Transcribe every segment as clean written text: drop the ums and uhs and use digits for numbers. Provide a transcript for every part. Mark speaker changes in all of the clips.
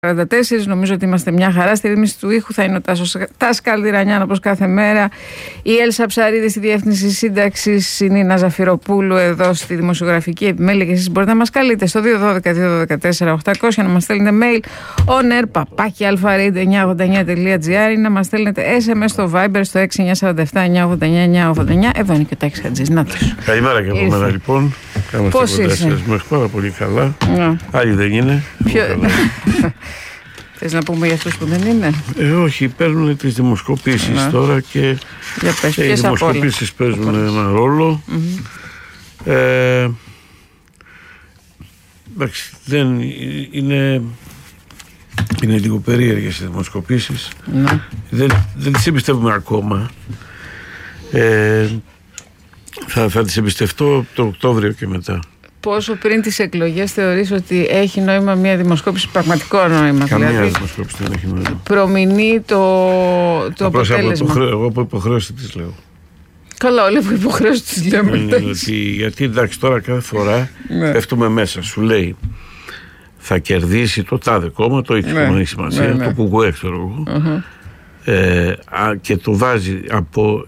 Speaker 1: 44, νομίζω ότι είμαστε μια χαρά. Στη ρύθμιση του ήχου θα είναι ο Τάσος Καλδυρανιάν, όπως κάθε μέρα. Η Έλσα Ψαρίδη στη διεύθυνση σύνταξης, η Νίνα Ζαφυροπούλου εδώ στη δημοσιογραφική επιμέλεια. Και εσείς μπορείτε να μας καλείτε στο 212-214-800, να μας στέλνετε mail oner@alpha-radio989.gr ή να μας στέλνετε SMS στο Viber στο 6947-989-989. Εδώ είναι και ο Τάκης Χατζής.
Speaker 2: Καλημέρα και από μένα λοιπόν.
Speaker 1: Πώς είσαι?
Speaker 2: Πάρα πολύ καλά. Άλλοι δεν είναι.
Speaker 1: Θες να πούμε για αυτούς που δεν είναι?
Speaker 2: Όχι, παίρνουν τις δημοσκοπήσεις τώρα και οι δημοσκοπήσεις παίζουν ένα ρόλο. Εντάξει, δεν είναι λίγο περίεργες οι δημοσκοπήσεις. Δεν τις εμπιστεύουμε ακόμα. Θα τις εμπιστευτώ το Οκτώβριο και μετά.
Speaker 1: Πόσο πριν τις εκλογές θεωρείς ότι έχει νόημα μια δημοσκόπηση, πραγματικό νόημα?
Speaker 2: Καμία
Speaker 1: δηλαδή,
Speaker 2: δημοσκόπηση δεν έχει νόημα.
Speaker 1: Προμηνεί το αποτέλεσμα.
Speaker 2: Εγώ από υποχρέωση τις λέω.
Speaker 1: Καλά, όλοι από υποχρέωση τις λέμε.
Speaker 2: Γιατί εντάξει, τώρα κάθε φορά πέφτουμε μέσα. Σου λέει θα κερδίσει το τάδε κόμμα, το ίδιο κόμμα έχει σημασία, το κουκουέ, ξέρω εγώ. Και το βάζει από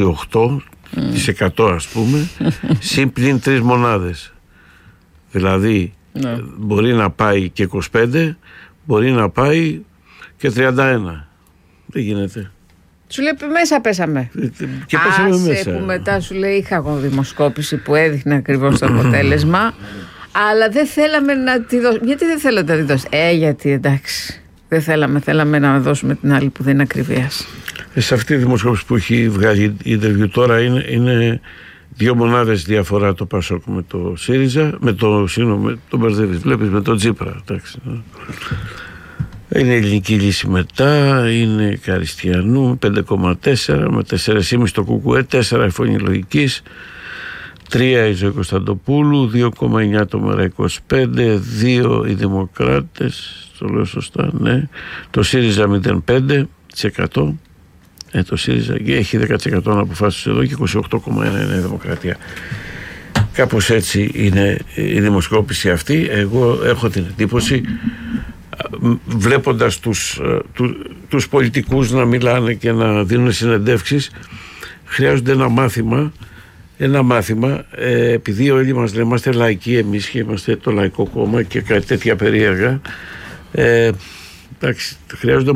Speaker 2: 28% ας πούμε, συν πλην 3 μονάδες. Δηλαδή μπορεί να πάει και 25, μπορεί να πάει και 31. Δεν γίνεται.
Speaker 1: Σου λέει μέσα πέσαμε.
Speaker 2: Και πέσαμε μέσα.
Speaker 1: Που μετά σου λέει είχα εγώ δημοσκόπηση που έδειχνε ακριβώς το αποτέλεσμα, αλλά δεν θέλαμε να τη δώσουμε. Γιατί δεν θέλατε να τη δώσετε? Γιατί εντάξει, δεν θέλαμε να δώσουμε την άλλη που δεν είναι ακριβίας.
Speaker 2: Σε αυτή τη δημοσκόπηση που έχει βγάλει η interview τώρα είναι 2 μονάδες διαφορά το Πασόκ με το ΣΥΡΙΖΑ, με το μπερδεύεις, βλέπεις, με το Τζίπρα. Εντάξει. Είναι Ελληνική Λύση μετά, είναι Καριστιανού 5,4, με 4,5 το ΚΚΕ, 4 η Φωνή Λογικής, 3 η Ζωή Κωνσταντοπούλου, 2,9 το ΜΕΡΑ25, 2 οι Δημοκράτες, το λέω σωστά, ναι, το ΣΥΡΙΖΑ 0,5%. Το ΣΥΡΙΖΑ έχει 10% αποφάσεις εδώ και 28,1 είναι η Δημοκρατία. Κάπως έτσι είναι η δημοσκόπηση αυτή. Εγώ έχω την εντύπωση, βλέποντας τους πολιτικούς να μιλάνε και να δίνουν συνεντεύξεις, χρειάζονται ένα μάθημα, επειδή όλοι μας λέμε είμαστε λαϊκοί εμείς και είμαστε το Λαϊκό Κόμμα και κάτι τέτοια περίεργα, εντάξει, χρειάζονται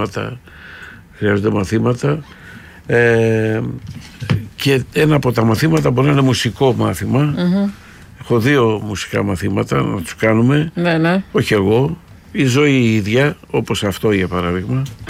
Speaker 2: μαθήματα και ένα από τα μαθήματα μπορεί να είναι μουσικό μάθημα. Έχω 2 μουσικά μαθήματα να τους κάνουμε. Όχι εγώ, η ζωή η ίδια, όπως αυτό για παράδειγμα.